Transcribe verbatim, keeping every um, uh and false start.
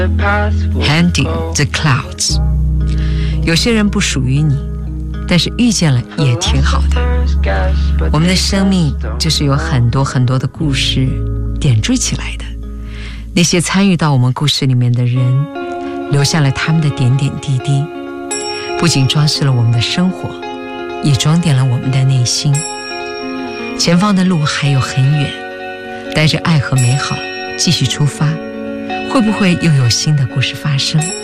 Handing the clouds。 有些人不属于你，但是遇见了也挺好的。我们的生命就是有很多很多的故事点缀起来的，那些参与到我们故事里面的人，留下了他们的点点滴滴，不仅装饰了我们的生活，也装点了我们的内心。前方的路还有很远，带着爱和美好继续出发，会不会又有新的故事发生？